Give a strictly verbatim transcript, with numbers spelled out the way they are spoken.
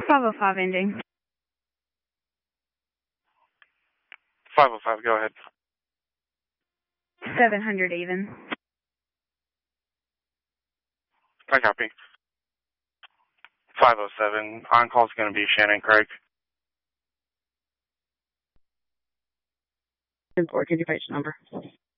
five oh five ending. five oh five, go ahead. seven hundred even. I copy. five oh seven, on call's going to be Shannon Craig. ten four, can you page number?